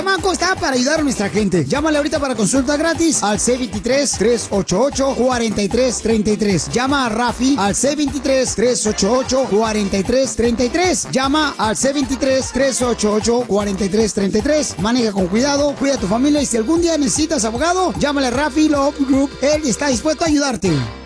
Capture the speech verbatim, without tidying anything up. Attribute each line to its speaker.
Speaker 1: Manco está para ayudar a nuestra gente. Llámale ahorita para consulta gratis al C veintitrés, trescientos ochenta y ocho, cuarenta y tres treinta y tres. Llama a Rafi al C veintitrés, trescientos ochenta y ocho, cuarenta y tres treinta y tres. Llama al C veintitrés, trescientos ochenta y ocho, cuarenta y tres treinta y tres. Maneja con cuidado, cuida a tu familia y si algún día necesitas abogado, llámale a Rafi Love Group. Él está dispuesto a ayudarte.